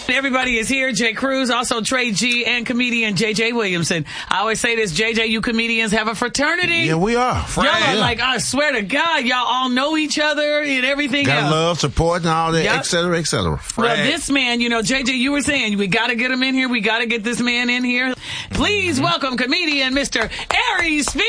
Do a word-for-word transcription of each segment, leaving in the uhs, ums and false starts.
Everybody is here. Jay Cruz, also Trey G, and comedian J J Williamson. I always say this, J J, you comedians have a fraternity. Yeah, we are. Y'all are yeah. like, I swear to God, y'all all know each other and everything Got else. love, support, and all that, Yep. et cetera, et cetera. Well, this man, you know, J J, you were saying, we got to get him in here. We got to get this man in here. Please Mm-hmm. welcome comedian Mister Aries Spears.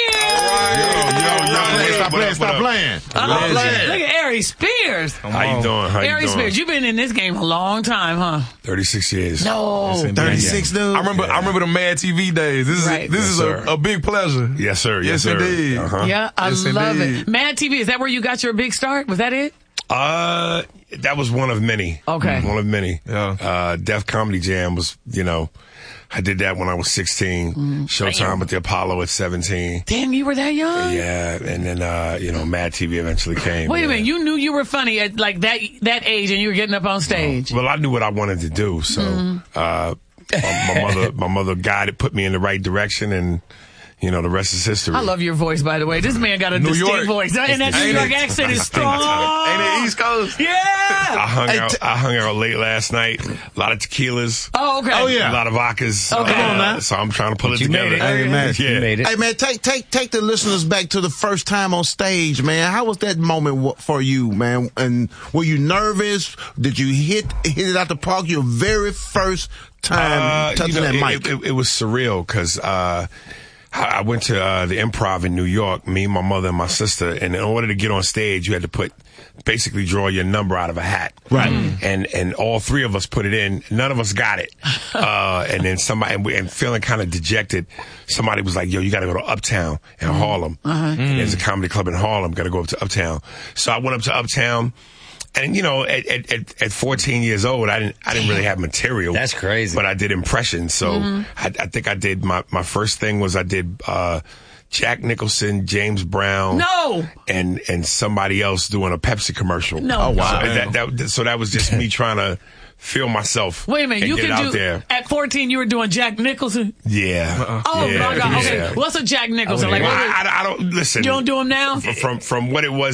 Yo, yo, yo, Stop playing, stop playing. Oh, playing. look at Aries Spears. How you doing? How you Aries doing? Spears, you've been in this game a long time, huh? thirty-six years. No. thirty-six, dude. I remember, I remember the Mad T V days. This is Right. this Yes, is sir. a, a big pleasure. Yes, sir. Yes, Yes, sir. indeed. Uh-huh. Yeah, I Yes, love indeed. it. Mad T V, is that where you got your big start? Was that it? Uh, that was one of many. Okay. One of many. Yeah. Uh, Def Comedy Jam was, you know, I did that when I was sixteen. Showtime Damn. at the Apollo at seventeen. Damn, you were that young? Yeah, and then, uh, you know, Mad T V eventually came. Wait a yeah. minute, you knew you were funny at like that that age and you were getting up on stage. Well, I knew what I wanted to do, so, uh, my, my mother, my mother guided, put me in the right direction, and, you know, the rest is history. I love your voice, by the way. This man got a New distinct York. voice. And that New Ain't York it? accent is Distinct. strong. Ain't it East Coast? I Yeah. hung Hey, out. t- I hung out late last night. A lot of tequilas. Oh, okay. Oh, yeah. A lot of vodkas. Okay. Come on now. So I'm trying to pull it you together. made it. Hey, man. Yeah. You made it. Hey, man, take take take the listeners back to the first time on stage, man. How was that moment w- for you, man? And were you nervous? Did you hit hit it out the park your very first time Uh, touching you know, that it, mic? It, it, it was surreal because uh, I I went to uh, the Improv in New York. Me, my mother, and my sister. And in order to get on stage, you had to put basically draw your number out of a hat. Right. And and all three of us put it in. None of us got it. Uh, and then somebody and, we, and feeling kind of dejected, somebody was like, "Yo, you got to go to Uptown in Harlem. There's a comedy club in Harlem. Got to go up to Uptown." So I went up to Uptown. And you know, at, at at at fourteen years old, I didn't I didn't really have material. That's crazy. But I did impressions. So I, I think I did my my first thing was I did uh, Jack Nicholson, James Brown, No. and and somebody else doing a Pepsi commercial. No. Oh, wow. So that, that so that was just me trying to feel myself. Wait a minute, and you get can out do, there. at fourteen you were doing Jack Nicholson? Yeah. Oh, yeah, my God. Okay, yeah. what's a Jack Nicholson? Well, Like, what was- I, I, I don't listen. you don't do him now? From from what it was.